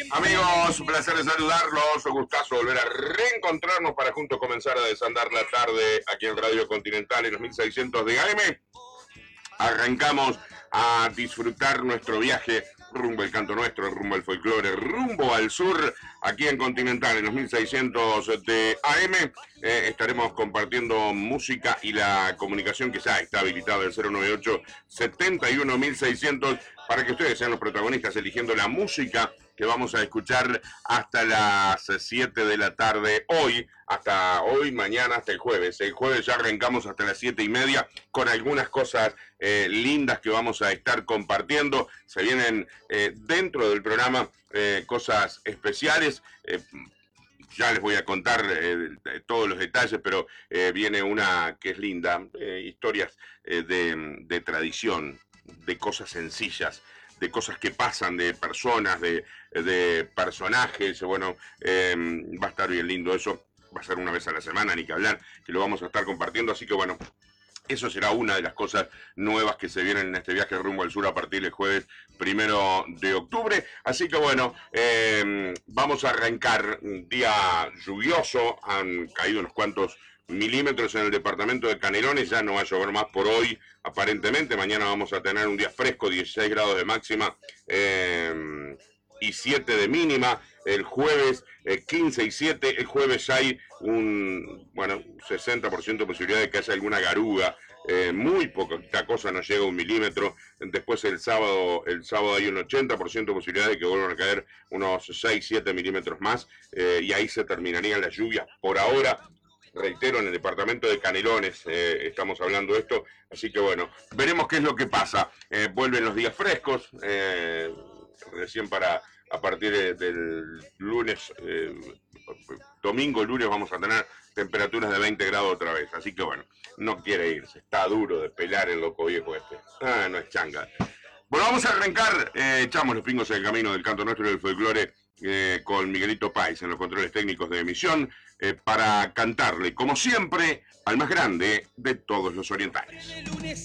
Amigos, un placer de saludarlos, un gustazo volver a reencontrarnos para juntos comenzar a desandar la tarde aquí en Radio Continental en los 1600 de AM. Arrancamos a disfrutar nuestro viaje rumbo al canto nuestro, rumbo al folclore, rumbo al sur, aquí en Continental, en los 1600 de AM. Estaremos compartiendo música y la comunicación que ya está habilitada el 098-71-1600 para que ustedes sean los protagonistas eligiendo la música que vamos a escuchar hasta las 7 de la tarde hoy, hasta hoy, mañana, hasta el jueves. El jueves ya arrancamos hasta las 7:30 con algunas cosas lindas que vamos a estar compartiendo. Se vienen dentro del programa cosas especiales. Ya les voy a contar todos los detalles, pero viene una que es linda, historias de tradición, de cosas sencillas, de cosas que pasan, de personas, de personajes. Bueno, va a estar bien lindo eso. Va a ser una vez a la semana, ni que hablar, que lo vamos a estar compartiendo. Así que bueno, eso será una de las cosas nuevas que se vienen en este viaje rumbo al sur a partir del jueves 1 de octubre. Así que bueno, vamos a arrancar un día lluvioso. Han caído unos cuantos milímetros en el departamento de Canelones. Ya no va a llover más por hoy, aparentemente. Mañana vamos a tener un día fresco, 16 grados de máxima y 7 de mínima. El jueves 15 y 7, el jueves hay un 60% de posibilidad de que haya alguna garuga, muy poca cosa, no llega a 1 milímetro. Después el sábado hay un 80% de posibilidad de que vuelvan a caer unos 6-7 milímetros más, y ahí se terminarían las lluvias. Por ahora, reitero, en el departamento de Canelones estamos hablando de esto, así que bueno, veremos qué es lo que pasa. Vuelven los días frescos, recién a partir del lunes, domingo, lunes vamos a tener temperaturas de 20 grados otra vez, así que bueno, no quiere irse, está duro de pelar el loco viejo este, no es changa. Bueno, vamos a arrancar, echamos los pingos en el camino del canto nuestro y del folclore con Miguelito Páez en los controles técnicos de emisión, para cantarle, como siempre, al más grande de todos los orientales.